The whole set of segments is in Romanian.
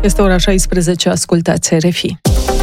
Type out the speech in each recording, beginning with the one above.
Este ora 16, ascultați RFI.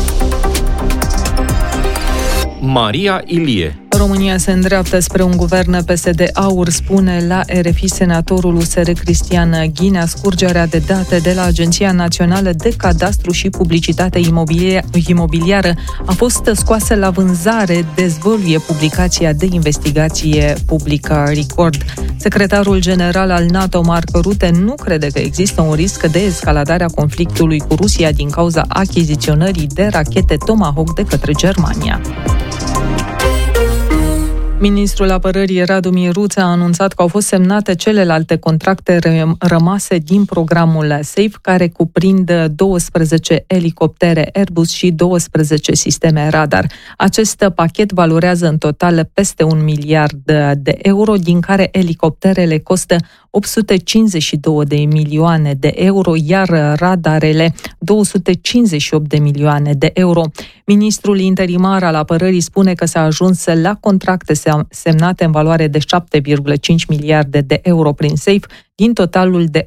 Maria Ilie. România se îndreaptă spre un guvern PSD-AUR, spune la RFI senatorul USR Cristian Ghinea. Scurgerea de date de la Agenția Națională de Cadastru și Publicitate Imobiliară a fost scoasă la vânzare, dezvăluie publicația de investigație publică Record. Secretarul general al NATO, Mark Rutte, nu crede că există un risc de escaladare a conflictului cu Rusia din cauza achiziționării de rachete Tomahawk de către Germania. Ministrul Apărării Radu Mieruță a anunțat că au fost semnate celelalte contracte rămase din programul SAFE, care cuprind 12 elicoptere Airbus și 12 sisteme radar. Acest pachet valorează în total peste 1 miliard de euro, din care elicopterele costă 852 de milioane de euro, iar radarele 258 de milioane de euro. Ministrul interimar al apărării spune că s-a ajuns la contracte semnate în valoare de 7,5 miliarde de euro prin SAFE, din totalul de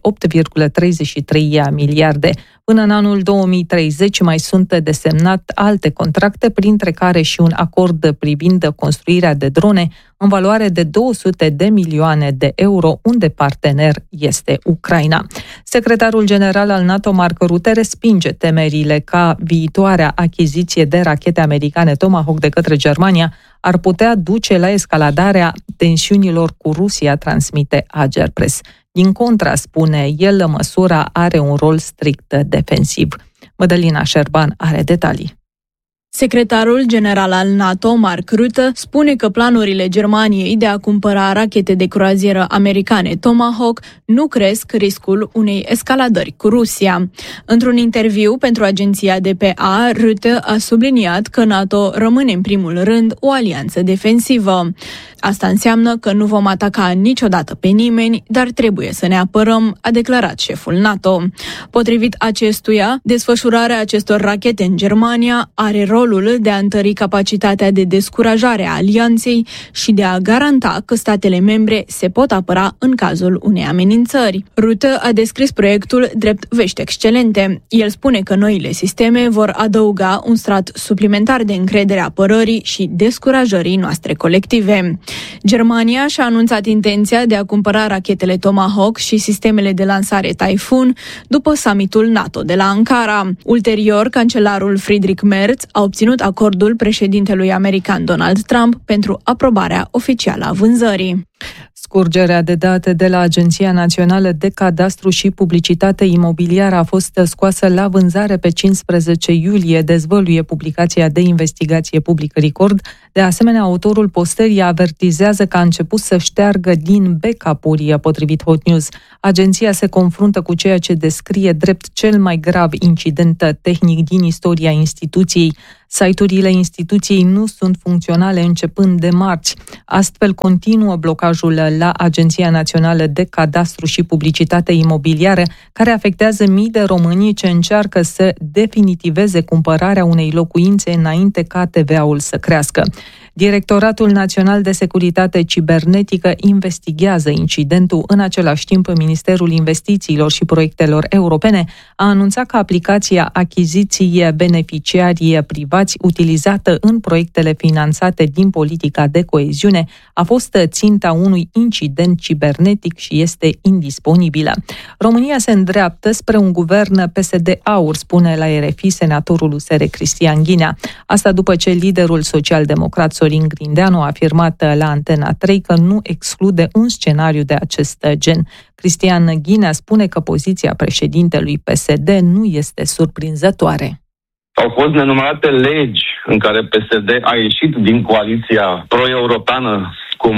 8,33 miliarde. Până în anul 2030 mai sunt de semnat alte contracte, printre care și un acord privind construirea de drone în valoare de 200 de milioane de euro, unde partener este Ucraina. Secretarul general al NATO, Mark Rutte, respinge temerile ca viitoarea achiziție de rachete americane Tomahawk de către Germania ar putea duce la escaladarea tensiunilor cu Rusia, transmite Agerpres. Din contra, spune el, măsura are un rol strict defensiv. Mădălina Șerban are detalii. Secretarul general al NATO, Mark Rutte, spune că planurile Germaniei de a cumpăra rachete de croazieră americane Tomahawk nu cresc riscul unei escaladări cu Rusia. Într-un interviu pentru agenția DPA, Rutte a subliniat că NATO rămâne în primul rând o alianță defensivă. Asta înseamnă că nu vom ataca niciodată pe nimeni, dar trebuie să ne apărăm, a declarat șeful NATO. Potrivit acestuia, desfășurarea acestor rachete în Germania are rolul de a întări capacitatea de descurajare a alianței și de a garanta că statele membre se pot apăra în cazul unei amenințări. Rutte a descris proiectul drept vești excelente. El spune că noile sisteme vor adăuga un strat suplimentar de încredere a apărării și descurajării noastre colective. Germania și-a anunțat intenția de a cumpăra rachetele Tomahawk și sistemele de lansare Typhoon după summitul NATO de la Ankara. Ulterior, cancelarul Friedrich Merz a obținut acordul președintelui american Donald Trump pentru aprobarea oficială a vânzării. Scurgerea de date de la Agenția Națională de Cadastru și Publicitate Imobiliară a fost scoasă la vânzare pe 15 iulie, dezvăluie publicația de investigație publică Record. De asemenea, autorul postării avertizează că a început să șteargă din backup-uri, potrivit Hot News. Agenția se confruntă cu ceea ce descrie drept cel mai grav incident tehnic din istoria instituției. Site-urile instituției nu sunt funcționale începând de marți. Astfel, continuă blocajul la Agenția Națională de Cadastru și Publicitate Imobiliară, care afectează mii de români ce încearcă să definitiveze cumpărarea unei locuințe înainte ca TVA-ul să crească. Directoratul Național de Securitate Cibernetică investighează incidentul. În același timp, Ministerul Investițiilor și Proiectelor Europene a anunțat că aplicația achiziției beneficiarii privați utilizată în proiectele finanțate din politica de coeziune a fost ținta unui incident cibernetic și este indisponibilă. România se îndreaptă spre un guvern PSD-AUR, spune la RFI senatorul USR Cristian Ghinea. Asta după ce liderul social-democrat Sorin Grindeanu a afirmat la Antena 3 că nu exclude un scenariu de acest gen. Cristian Ghinea spune că poziția președintelui PSD nu este surprinzătoare. Au fost nenumărate legi în care PSD a ieșit din coaliția pro-europeană, cum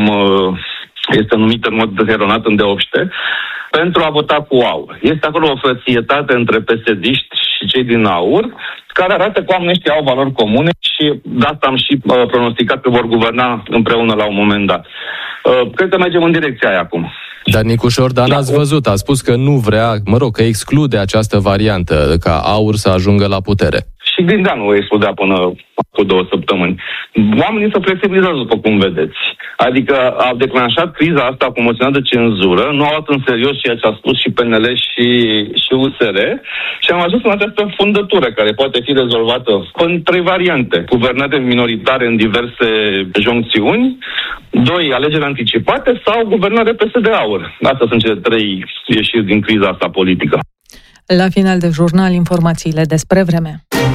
este numită în mod eronat îndeopște, pentru a vota cu AUR. Este acolo o frățietate între PSD-iști și cei din AUR, care arată că oamenii ăștia au valori comune și de asta am și pronosticat că vor guverna împreună la un moment dat. Cred că mergem în direcția aia acum. Dar Nicu Șordan, ați văzut, a spus că nu vrea, că exclude această variantă ca AUR să ajungă la putere. Și Grindeanu explodea până cu 2 săptămâni. Oamenii se flexibilizează, după cum vedeți. Adică au declanșat criza asta cu moțiunea de cenzură, nu au luat în serios ceea ce a spus și PNL și USR și am ajuns în această fundătură care poate fi rezolvată în 3 variante. Guvernare minoritare în diverse joncțiuni, 2 alegeri anticipate sau guvernare PSD-aur. Astea sunt cele 3 ieșiri din criza asta politică. La final de jurnal, informațiile despre vreme.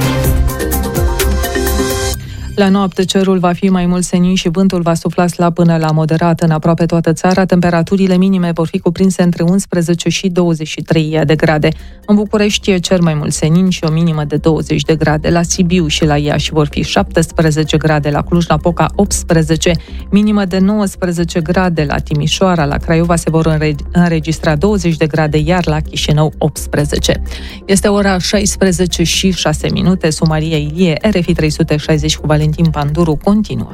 La noapte, cerul va fi mai mult senin și vântul va sufla slab până la moderat în aproape toată țara. Temperaturile minime vor fi cuprinse între 11 și 23 de grade. În București, cer mai mult senin și o minimă de 20 de grade. La Sibiu și la Iași vor fi 17 grade, la Cluj-Napoca 18, minimă de 19 grade. La Timișoara, la Craiova se vor înregistra 20 de grade, iar la Chișinău 18. Este ora 16 și 6 minute. Maria Ilie, RFI 360 cu Valentin Panduru continuă.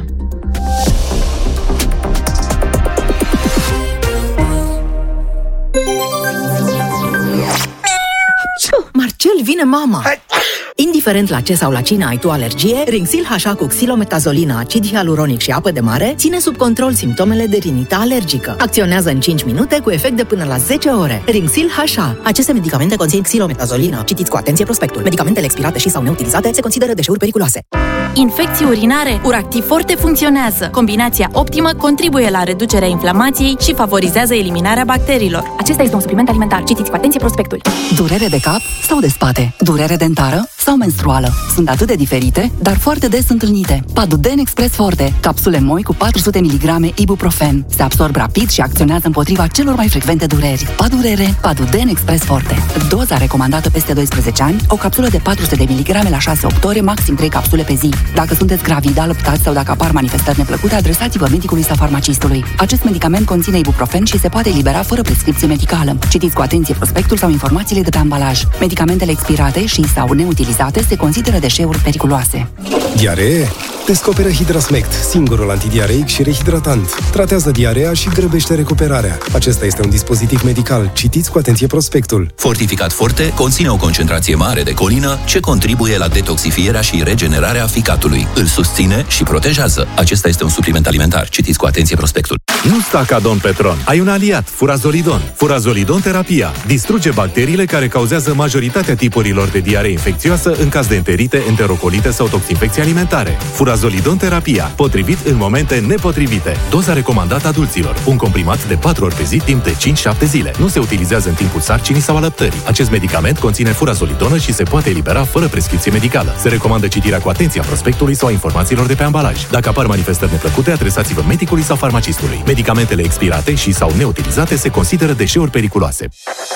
Marcel, vine mama! Indiferent la ce sau la cine ai tu alergie, Rinxil HA cu xilometazolina, acid hialuronic și apă de mare ține sub control simptomele de rinită alergică. Acționează în 5 minute cu efect de până la 10 ore. Rinxil HA. Aceste medicamente conțin xilometazolina. Citiți cu atenție prospectul. Medicamentele expirate și sau neutilizate se consideră deșeuri periculoase. Infecții urinare, Uractiv Forte funcționează. Combinația optimă contribuie la reducerea inflamației și favorizează eliminarea bacteriilor. Acesta este un supliment alimentar. Citiți cu atenție prospectul. Durere de cap sau de spate? Durere dentară sau menstruală? Sunt atât de diferite, dar foarte des întâlnite. Paduden Express Forte, capsule moi cu 400 mg ibuprofen. Se absorb rapid și acționează împotriva celor mai frecvente dureri. Padurere, Paduden Express Forte. Doza recomandată peste 12 ani, o capsulă de 400 de mg la 6-8 ore, maxim 3 capsule pe zi. Dacă sunteți gravid, alăptați sau dacă apar manifestări neplăcute, adresați-vă medicului sau farmacistului. Acest medicament conține ibuprofen și se poate elibera fără prescripție medicală. Citiți cu atenție prospectul sau informațiile de pe ambalaj. Medicamentele expirate și sau neutilizate se consideră deșeuri periculoase. Diaree? Descoperă Hidrasmect, singurul antidiareic și rehidratant. Tratează diarea și grăbește recuperarea. Acesta este un dispozitiv medical. Citiți cu atenție prospectul. Fortificat Forte conține o concentrație mare de colină ce contribuie la detoxifierea și regenerarea ficatului. Îl susține și protejează. Acesta este un supliment alimentar. Citiți cu atenție prospectul. Nu sta ca Don Petron. Ai un aliat, Furazolidon. Furazolidon terapia distruge bacteriile care cauzează majoritatea tipurilor de diaree infecțioasă în caz de enterite, enterocolite sau toxinfecții alimentare. Furazolidon terapia, potrivit în momente nepotrivite. Doza recomandată adulților. Un comprimat de 4 ori pe zi timp de 5-7 zile. Nu se utilizează în timpul sarcinii sau alăptării. Acest medicament conține furazolidonă și se poate elibera fără prescripție medicală. Se recomandă citirea cu atenție a prospectului sau a informațiilor de pe ambalaj. Dacă apar manifestări neplăcute, adresați-vă medicului sau farmacistului. Medicamentele expirate și sau neutilizate se consideră deșeuri periculoase.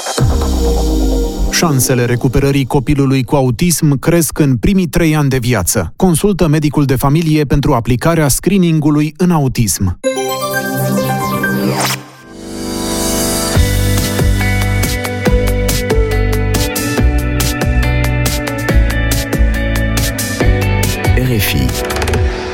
Șansele recuperării copilului cu autism cresc în primii 3 ani de viață. Consultă medicul de familie pentru aplicarea screeningului în autism. RFI